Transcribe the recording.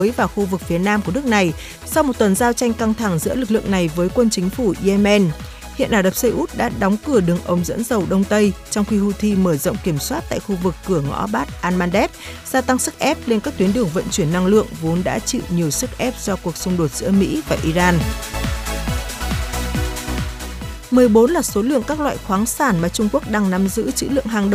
vào khu vực phía nam của nước này sau một tuần giao tranh căng thẳng giữa lực lượng này với quân chính phủ Yemen. Hiện Ả Rập Xê Út đã đóng cửa đường ống dẫn dầu Đông Tây, trong khi Houthi mở rộng kiểm soát tại khu vực cửa ngõ Bab al-Mandeb, gia tăng sức ép lên các tuyến đường vận chuyển năng lượng vốn đã chịu nhiều sức ép do cuộc xung đột giữa Mỹ và Iran. 14 là số lượng các loại khoáng sản mà Trung Quốc đang nắm giữ trữ lượng hàng đầu